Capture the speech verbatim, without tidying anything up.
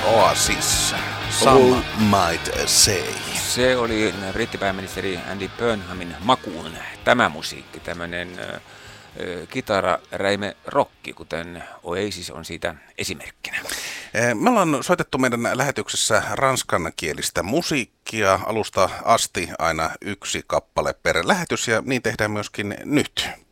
Oasis, Some Might Say. Se oli brittipääministeri Andy Burnhamin makuun tämä musiikki, tämmöinen äh, kitararäime rokki, kuten Oasis on siitä esimerkkinä. Me ollaan soitettu meidän lähetyksessä ranskankielistä musiikkia alusta asti aina yksi kappale per lähetys ja niin tehdään myöskin nyt.